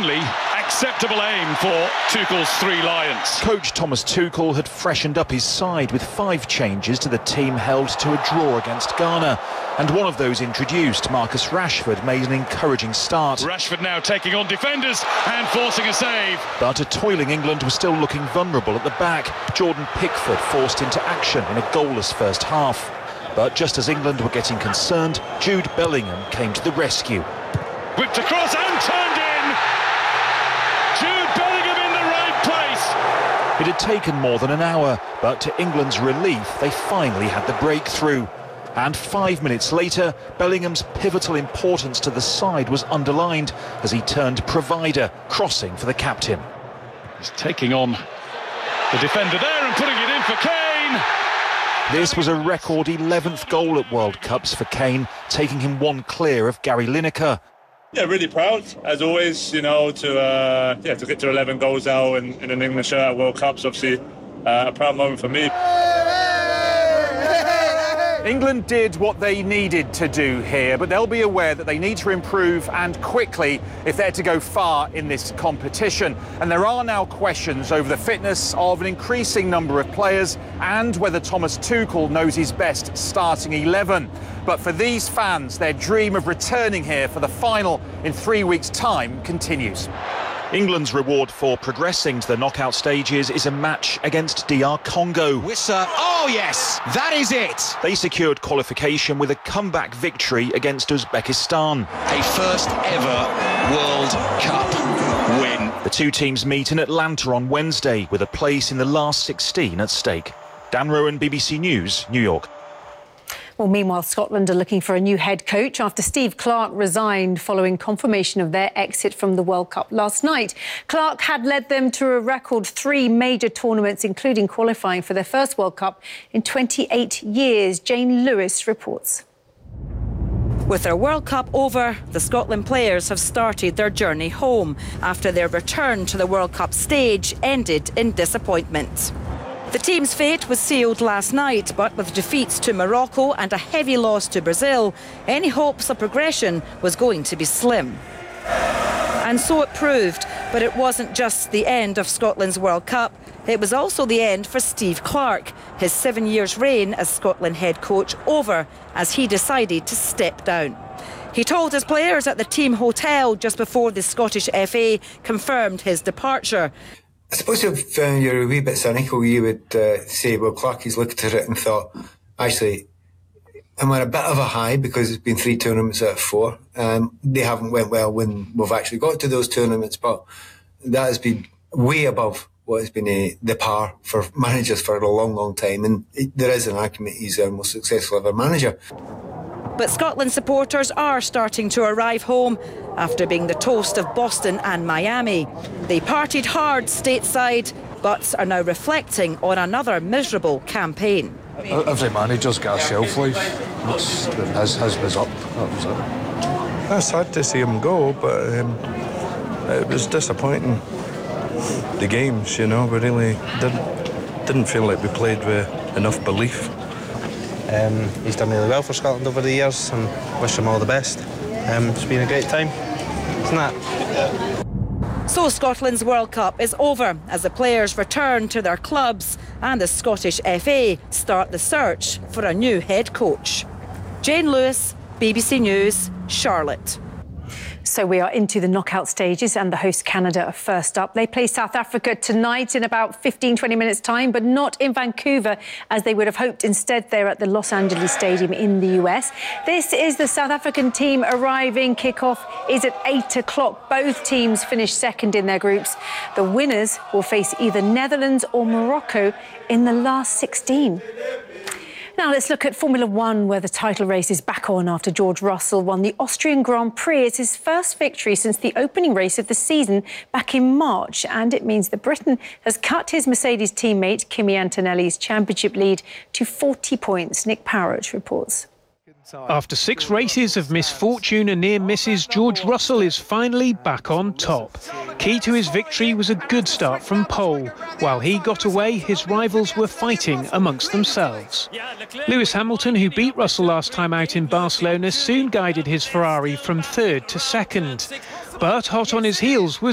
only acceptable aim for Tuchel's three Lions. Coach Thomas Tuchel had freshened up his side with 5 changes to the team held to a draw against Ghana. And one of those introduced, Marcus Rashford, made an encouraging start. Rashford now taking on defenders and forcing a save. But a toiling England was still looking vulnerable at the back. Jordan Pickford forced into action in a goalless first half. But just as England were getting concerned, Jude Bellingham came to the rescue. Whipped across and turned in. Jude Bellingham in the right place. It had taken more than an hour, but to England's relief, they finally had the breakthrough. And 5 minutes later, Bellingham's pivotal importance to the side was underlined as he turned provider, crossing for the captain. He's taking on the defender there and putting it in for Kane. This was a record 11th goal at World Cups for Kane, taking him 1 clear of Gary Lineker. Yeah, really proud, as always, you know, to get to 11 goals now in an England shirt at World Cups. Obviously, a proud moment for me. England did what they needed to do here, but they'll be aware that they need to improve and quickly if they're to go far in this competition. And there are now questions over the fitness of an increasing number of players and whether Thomas Tuchel knows his best starting 11. But for these fans, their dream of returning here for the final in 3 weeks' time continues. England's reward for progressing to the knockout stages is a match against DR Congo. Wissa, oh yes, that is it! They secured qualification with a comeback victory against Uzbekistan. A first ever World Cup win. The 2 teams meet in Atlanta on Wednesday with a place in the last 16 at stake. Dan Rowan, BBC News, New York. Well, meanwhile, Scotland are looking for a new head coach after Steve Clarke resigned following confirmation of their exit from the World Cup last night. Clarke had led them to a record 3 major tournaments, including qualifying for their first World Cup in 28 years. Jane Lewis reports. With their World Cup over, the Scotland players have started their journey home after their return to the World Cup stage ended in disappointment. The team's fate was sealed last night, but with defeats to Morocco and a heavy loss to Brazil, any hopes of progression was going to be slim. And so it proved, but it wasn't just the end of Scotland's World Cup, it was also the end for Steve Clarke, his 7 years' reign as Scotland head coach over as he decided to step down. He told his players at the team hotel just before the Scottish FA confirmed his departure. I suppose if you're a wee bit cynical, you would say, well, Clarkie's looked at it and thought, actually, I'm on a bit of a high because it's been 3 tournaments out of 4. They haven't went well when we've actually got to those tournaments, but that has been way above what has been the par for managers for a long, long time. And there is an argument he's our most successful ever manager. But Scotland supporters are starting to arrive home after being the toast of Boston and Miami. They partied hard stateside, but are now reflecting on another miserable campaign. Every manager's got a shelf life. His was up. That was it. That's sad to see him go, but it was disappointing. The games, you know, we really didn't feel like we played with enough belief. He's done really well for Scotland over the years and wish him all the best. It's been a great time, isn't it? So Scotland's World Cup is over as the players return to their clubs and the Scottish FA start the search for a new head coach. Jane Lewis, BBC News, Charlotte. So we are into the knockout stages and the host Canada are first up. They play South Africa tonight in about 15-20 minutes time, but not in Vancouver as they would have hoped. Instead, they're at the Los Angeles Stadium in the US. This is the South African team arriving. Kickoff is at 8 o'clock. Both teams finished second in their groups. The winners will face either Netherlands or Morocco in the last 16. Now let's look at Formula One, where the title race is back on after George Russell won the Austrian Grand Prix. It's his first victory since the opening race of the season back in March, and it means that Britain has cut his Mercedes teammate Kimi Antonelli's championship lead to 40 points. Nick Parrott reports. After 6 races of misfortune and near misses, George Russell is finally back on top. Key to his victory was a good start from pole. While he got away, his rivals were fighting amongst themselves. Lewis Hamilton, who beat Russell last time out in Barcelona, soon guided his Ferrari from 3rd to 2nd. But hot on his heels was